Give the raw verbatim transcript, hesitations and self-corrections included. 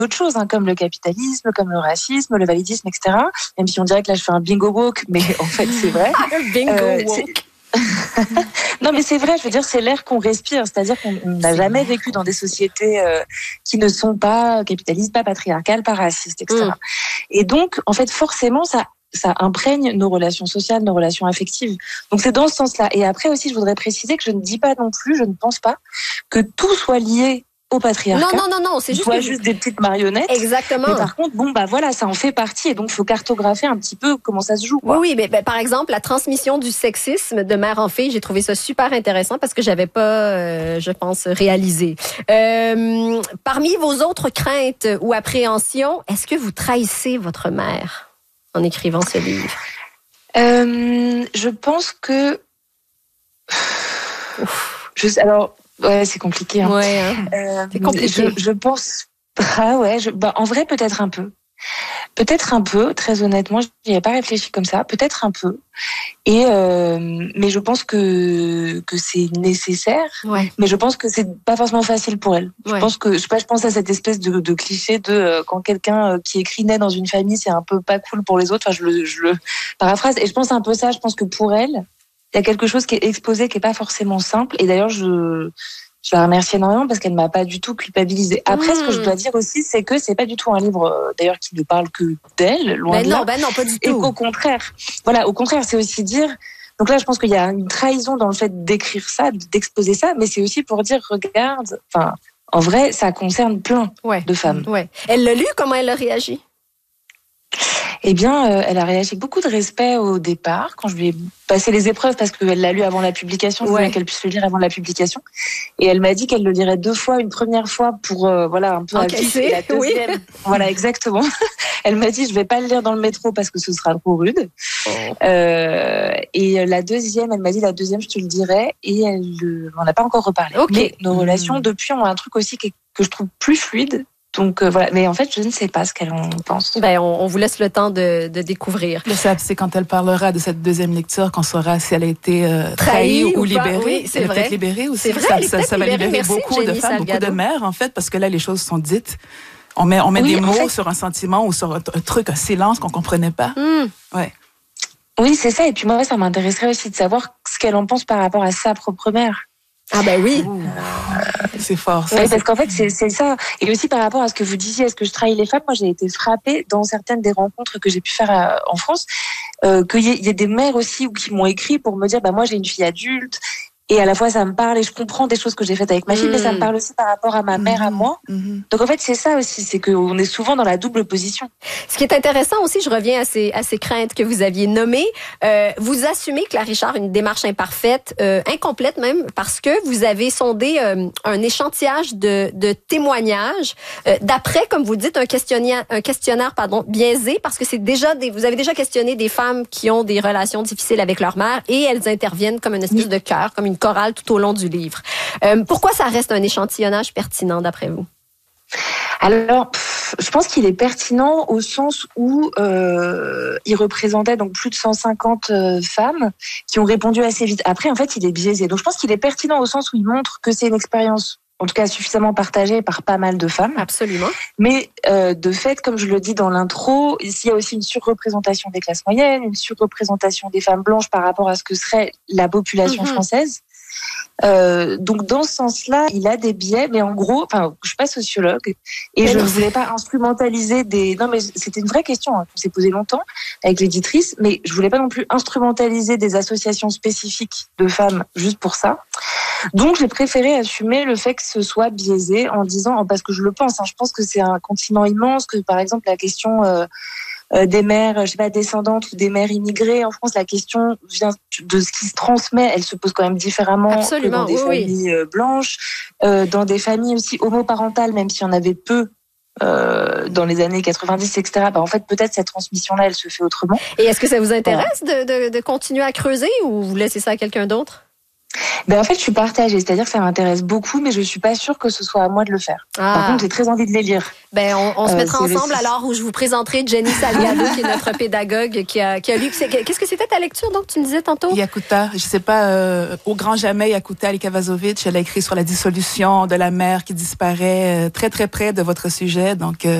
d'autres choses, hein, comme le capitalisme, comme le racisme, le validisme, et cetera. Même si on dirait que là je fais un bingo woke, mais en fait c'est vrai. bingo euh, woke. Non, mais c'est vrai, je veux dire, c'est l'air qu'on respire. C'est-à-dire qu'on n'a jamais vécu dans des sociétés euh, qui ne sont pas capitalistes, pas patriarcales, pas racistes, et cetera. Mmh. Et donc, en fait, forcément, ça, ça imprègne nos relations sociales, nos relations affectives. Donc, c'est dans ce sens-là. Et après aussi, je voudrais préciser que je ne dis pas non plus, je ne pense pas que tout soit lié au patriarcat. Non, non, non, non, c'est juste, soit que... juste des petites marionnettes. Exactement. Mais par contre, bon, bah voilà, ça en fait partie et donc il faut cartographier un petit peu comment ça se joue, quoi. Oui, oui, mais ben, par exemple, la transmission du sexisme de mère en fille, j'ai trouvé ça super intéressant parce que j'avais pas, euh, je pense, réalisé. Euh, parmi vos autres craintes ou appréhensions, est-ce que vous trahissez votre mère en écrivant ce livre? Euh, je pense que... Je... Alors... Ouais, c'est compliqué. Hein. Ouais, hein. Euh, c'est compliqué. Je, je pense. Ah ouais. Je... Bah, en vrai, peut-être un peu. Peut-être un peu. Très honnêtement, je n'y ai pas réfléchi comme ça. Peut-être un peu. Et euh, mais je pense que que c'est nécessaire. Ouais. Mais je pense que c'est pas forcément facile pour elle. Ouais. Je pense que je sais pas. Je pense à cette espèce de, de cliché de euh, quand quelqu'un euh, qui écrit naît dans une famille, c'est un peu pas cool pour les autres. Enfin, je le je le paraphrase. Et je pense un peu ça. Je pense que pour elle, il y a quelque chose qui est exposé, qui est pas forcément simple. Et d'ailleurs, je, je la remercie énormément parce qu'elle m'a pas du tout culpabilisée. Après, mmh. ce que je dois dire aussi, c'est que c'est pas du tout un livre, d'ailleurs, qui ne parle que d'elle, loin ben de non, là. Ben non, pas du et tout. Et qu'au contraire, voilà, au contraire, c'est aussi dire. Donc là, je pense qu'il y a une trahison dans le fait d'écrire ça, d'exposer ça, mais c'est aussi pour dire, regarde, enfin, en vrai, ça concerne plein ouais. de femmes. Ouais. Elle l'a lu, comment elle a réagi? Eh bien, euh, elle a réagi avec beaucoup de respect au départ, quand je lui ai passé les épreuves, parce qu'elle l'a lu avant la publication, je ouais. voulais qu'elle puisse le lire avant la publication. Et elle m'a dit qu'elle le lirait deux fois, une première fois pour, euh, voilà, un peu à vif, et la deuxième, oui. Voilà, exactement. Elle m'a dit, je vais pas le lire dans le métro parce que ce sera trop rude. Oh. Euh, et la deuxième, elle m'a dit, la deuxième, je te le dirai, et elle n'en a pas encore reparlé. Okay. Mais nos mmh. relations, depuis, ont un truc aussi que, que je trouve plus fluide. Donc euh, voilà, mais en fait, je ne sais pas ce qu'elle en pense. Ben, on, on vous laisse le temps de, de découvrir. C'est quand elle parlera de cette deuxième lecture qu'on saura si elle a été euh, trahie, trahie ou, ou libérée. Oui, c'est elle vrai. est peut-être libérée aussi. C'est vrai, ça, elle est ça, ça va libérée. libérer Merci, beaucoup Jenny de femmes, Salgado. beaucoup de mères, en fait, parce que là, les choses sont dites. On met, on met oui, des mots fait... sur un sentiment ou sur un, un truc, un silence qu'on ne comprenait pas. Mm. Ouais. Oui, c'est ça. Et puis moi, ça m'intéresserait aussi de savoir ce qu'elle en pense par rapport à sa propre mère. Ah ben oui. Euh, c'est fort. Ça, oui, c'est... parce qu'en fait, c'est, c'est ça. Et aussi par rapport à ce que vous disiez, est-ce que je trahis les femmes? Moi, j'ai été frappée dans certaines des rencontres que j'ai pu faire à, en France, euh, qu'il y ait, y ait des mères aussi ou qui m'ont écrit pour me dire, bah moi, j'ai une fille adulte. Et à la fois, ça me parle et je comprends des choses que j'ai faites avec ma fille, mmh. mais ça me parle aussi par rapport à ma mère, mmh. à moi. Mmh. Donc, en fait, c'est ça aussi, c'est qu'on est souvent dans la double position. Ce qui est intéressant aussi, je reviens à ces, à ces craintes que vous aviez nommées. Euh, vous assumez, Claire Richard, une démarche imparfaite, euh, incomplète même, parce que vous avez sondé euh, un échantillage de, de témoignages euh, d'après, comme vous le dites, un questionnaire, un questionnaire pardon, biaisé, parce que c'est déjà des, vous avez déjà questionné des femmes qui ont des relations difficiles avec leur mère et elles interviennent comme une espèce oui. de cœur, comme une chorale tout au long du livre. Euh, pourquoi ça reste un échantillonnage pertinent d'après vous? Alors, pff, je pense qu'il est pertinent au sens où euh, il représentait donc plus de cent cinquante euh, femmes qui ont répondu assez vite. Après, en fait, il est biaisé. Donc, je pense qu'il est pertinent au sens où il montre que c'est une expérience, en tout cas suffisamment partagée par pas mal de femmes. Absolument. Mais euh, de fait, comme je le dis dans l'intro, il y a aussi une surreprésentation des classes moyennes, une surreprésentation des femmes blanches par rapport à ce que serait la population mm-hmm. française. Euh, donc dans ce sens-là, il a des biais, mais en gros, enfin, je suis pas sociologue et mais je ne voulais pas instrumentaliser des. Non, mais c'était une vraie question hein, qu'on s'est posée longtemps avec l'éditrice, mais je voulais pas non plus instrumentaliser des associations spécifiques de femmes juste pour ça. Donc j'ai préféré assumer le fait que ce soit biaisé en disant, parce que je le pense, hein, je pense que c'est un continent immense, que par exemple la question euh, Euh, des mères, je sais pas, descendantes ou des mères immigrées. En France, la question vient de ce qui se transmet, elle se pose quand même différemment Absolument, que dans des oui, familles oui. blanches, euh, dans des familles aussi homoparentales, même s'il y en avait peu euh, dans les années quatre-vingt-dix, et cetera. Bah, en fait, peut-être cette transmission-là, elle se fait autrement. Et est-ce que ça vous intéresse de, de, de continuer à creuser ou vous laissez ça à quelqu'un d'autre? Ben en fait, je suis partagée, c'est-à-dire que ça m'intéresse beaucoup, mais je suis pas sûre que ce soit à moi de le faire. Ah. Par contre, j'ai très envie de les lire. Ben, on, on se Euh, mettra c'est ensemble le- alors où je vous présenterai Jenny Salgado, qui est notre pédagogue, qui a, qui a lu. Qu'est-ce que c'était ta lecture, donc, tu me disais tantôt? Yakuta, je sais pas, euh, au grand jamais, Yakuta Alikavazovic, elle a écrit sur la dissolution de la mer qui disparaît euh, très très près de votre sujet, donc. Euh,